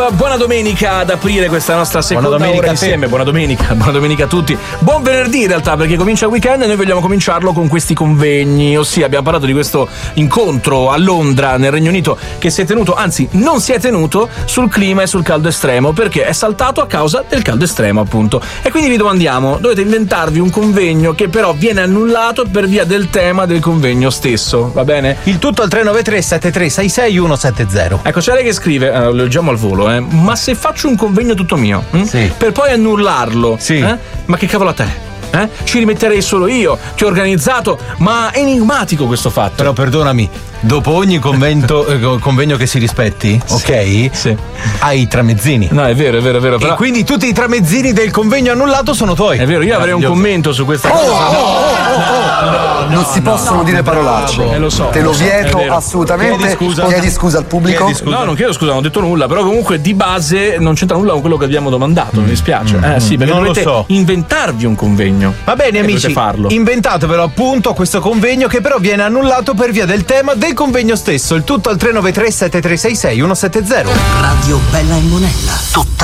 Life. Buona domenica ad aprire questa nostra seconda ora insieme. Buona domenica a tutti. Buon venerdì in realtà, perché comincia il weekend e noi vogliamo cominciarlo con questi convegni. Ossia, abbiamo parlato di questo incontro a Londra, nel Regno Unito, che si è tenuto, anzi non si è tenuto, sul clima e sul caldo estremo, perché è saltato a causa del caldo estremo, appunto. E quindi vi domandiamo, dovete inventarvi un convegno che però viene annullato per via del tema del convegno stesso, va bene? Il tutto al 393 7366 170. Ecco, c'è lei che scrive, lo leggiamo al volo, ma se faccio un convegno tutto mio, Sì. per poi annullarlo, Sì. Ma che cavolo a te? Ci rimetterei solo io, che ho organizzato, ma è enigmatico questo fatto. Però perdonami, dopo ogni convegno che si rispetti, ok? Sì. Hai i tramezzini. No, è vero. Però... E quindi tutti i tramezzini del convegno annullato sono tuoi. È vero, io avrei un commento su questa cosa. Non si possono dire parolacce. Lo so. Te lo vieto è vero. assolutamente. Chiedi scusa al pubblico. No, non chiedo scusa, non ho detto nulla, però comunque di base non c'entra nulla con quello che abbiamo domandato, mi dispiace. Sì, perché non dovete lo so. inventarvi un convegno. Va bene, E amici, dovete farlo. inventatevelo appunto questo convegno, che però viene annullato per via del tema del convegno stesso. Il tutto al 393 7366 170. Radio Bella e Monella.